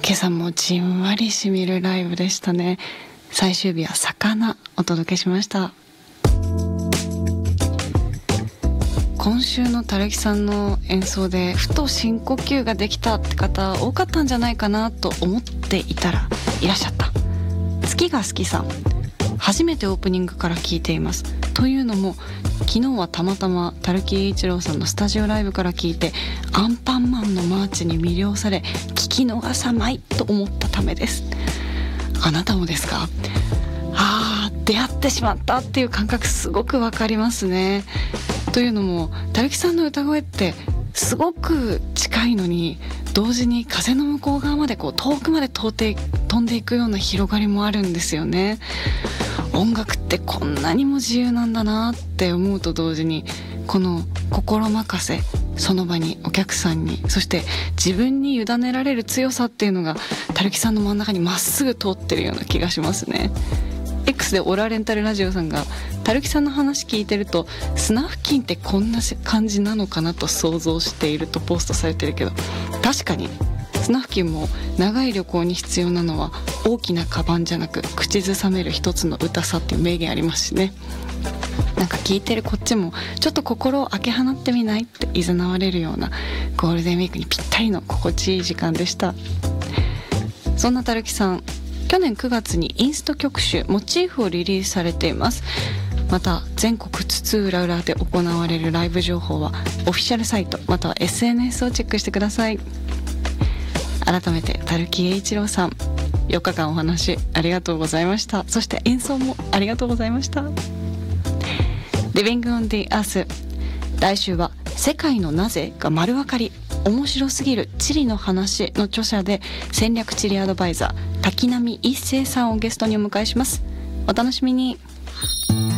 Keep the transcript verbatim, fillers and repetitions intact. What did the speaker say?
今朝もじんわりしみるライブでしたね。最終日は魚お届けしました。今週のたるきさんの演奏でふと深呼吸ができたって方多かったんじゃないかなと思っていたらいらっしゃった。月が好きさん、初めてオープニングから聞いています。というのも昨日はたまたまたるき栄一郎さんのスタジオライブから聞いてアンパンマンのマーチに魅了され聞き逃さないと思ったためです。あなたもですか？あー、出会ってしまったっていう感覚すごくわかりますね。というのもたるきさんの歌声ってすごく近いのに同時に風の向こう側までこう遠くまで飛んで飛んでいくような広がりもあるんですよね。音楽ってこんなにも自由なんだなって思うと同時にこの心任せ、その場にお客さんにそして自分に委ねられる強さっていうのがたるきさんの真ん中にまっすぐ通ってるような気がしますね。X でオラレンタルラジオさんがたるきさんの話聞いてるとスナフキンってこんな感じなのかなと想像しているとポストされてるけど、確かにスナフキンも長い旅行に必要なのは大きなカバンじゃなく口ずさめる一つの歌さっていう名言ありますしね。なんか聞いてるこっちもちょっと心を開け放ってみないって誘われるようなゴールデンウィークにぴったりの心地いい時間でした。そんなたるきさん、去年くがつにインスト曲集モチーフをリリースされています。また全国津々浦々で行われるライブ情報はオフィシャルサイトまたは エスエヌエス をチェックしてください。改めてたるき栄一郎さん、よっかかんお話ありがとうございました。そして演奏もありがとうございました。 Living on the Earth、 来週は世界のなぜが丸分かり面白すぎる地理の話の著者で戦略地理アドバイザー滝波一生さんをゲストにお迎えします。お楽しみに。